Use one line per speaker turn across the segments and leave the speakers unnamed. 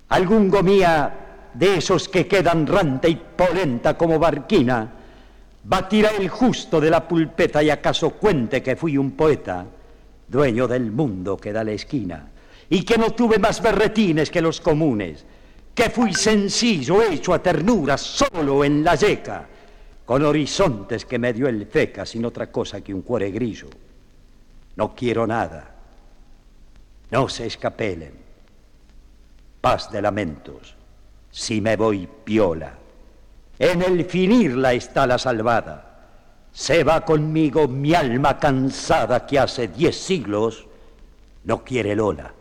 Algún gomía de esos que quedan ranta y polenta como barquina, batirá el justo de la pulpeta y acaso cuente que fui un poeta, dueño del mundo que da la esquina, y que no tuve más berretines que los comunes, que fui sencillo, hecho a ternura, solo en la yeca, con horizontes que me dio el feca, sin otra cosa que un cuore grillo. No quiero nada, no se escapelen, paz de lamentos, si me voy piola. En el finirla está la salvada. Se va conmigo mi alma cansada que hace 10 siglos no quiere Lola.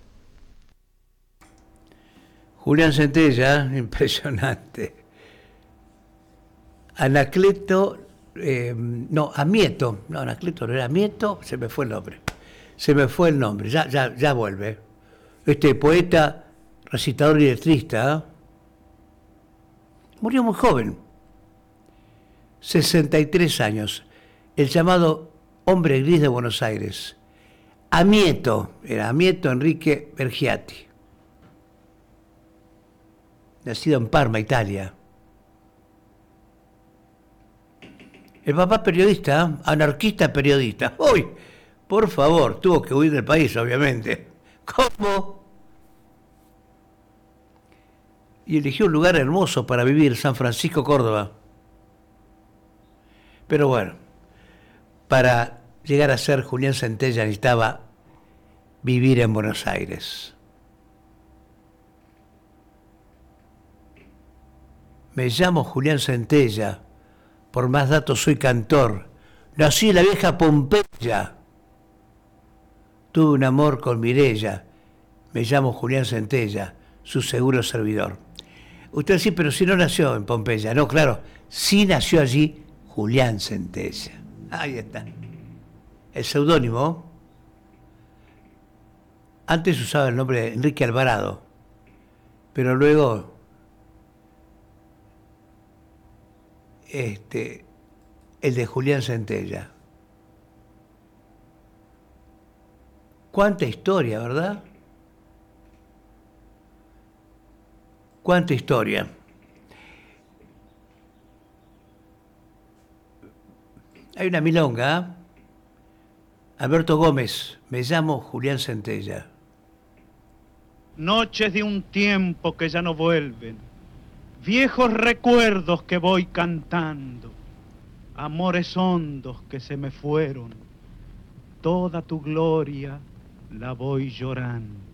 Julián Centella, impresionante. Anacleto, Amieto, no, Anacleto no era Amieto, se me fue el nombre, ya vuelve. Este poeta, recitador y letrista, ¿eh? Murió muy joven, 63 años, el llamado hombre gris de Buenos Aires. Amieto, era Amieto Enrique Bergiati, nacido en Parma, Italia. El papá periodista, anarquista periodista. ¡Uy! Por favor, tuvo que huir del país, obviamente. ¿Cómo? Y eligió un lugar hermoso para vivir, San Francisco, Córdoba. Pero bueno, para llegar a ser Julián Centella necesitaba vivir en Buenos Aires. Me llamo Julián Centella, por más datos soy cantor, nací en la vieja Pompeya, tuve un amor con Mirella, me llamo Julián Centella, su seguro servidor. Usted sí, pero si no nació en Pompeya, no, claro, sí nació allí Julián Centella. Ahí está. El seudónimo, antes usaba el nombre de Enrique Alvarado, pero luego el de Julián Centella. Cuánta historia, ¿verdad? Cuánta historia. Hay una milonga, ¿eh? Alberto Gómez, me llamo Julián Centella.
Noches de un tiempo que ya no vuelven, viejos recuerdos que voy cantando, amores hondos que se me fueron, toda tu gloria la voy llorando.